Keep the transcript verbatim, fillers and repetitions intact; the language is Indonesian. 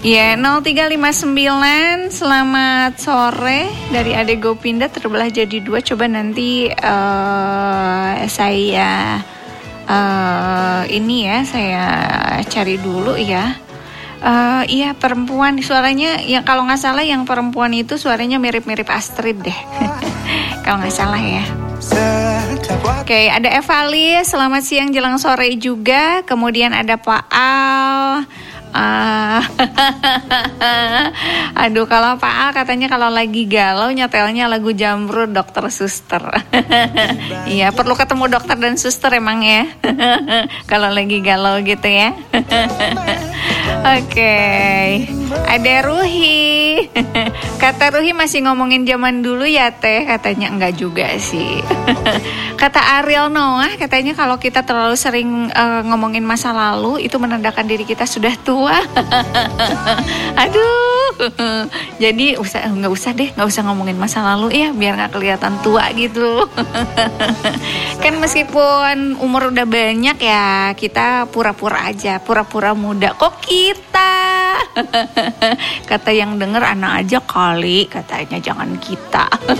Ya, nol tiga lima sembilan, selamat sore dari Ade Gopinda terbelah jadi dua. Coba nanti uh, saya uh, ini ya, saya cari dulu ya. Uh, iya perempuan, suaranya yang kalau nggak salah yang perempuan itu suaranya mirip-mirip Astrid deh. Kalau nggak salah ya. Oke, okay, ada Evalis, selamat siang jelang sore juga. Kemudian ada Pak Al. Uh, aduh, kalau Pak Al katanya kalau lagi galau nyetelnya lagu Jamrud Dokter Suster. Iya, perlu ketemu dokter dan suster emang ya. Kalau lagi galau gitu ya. Oke, okay. Ada Ruhi. Kata Ruhi masih ngomongin zaman dulu ya Teh. Katanya enggak juga sih. Kata Ariel Noah katanya kalau kita terlalu sering uh, ngomongin masa lalu itu menandakan diri kita sudah tua. Aduh. Jadi usah nggak usah deh, nggak usah ngomongin masa lalu ya biar nggak kelihatan tua gitu. Kan meskipun umur udah banyak ya kita pura-pura aja, pura-pura muda. Kok kita? Kata yang denger anak aja kali, katanya jangan kita.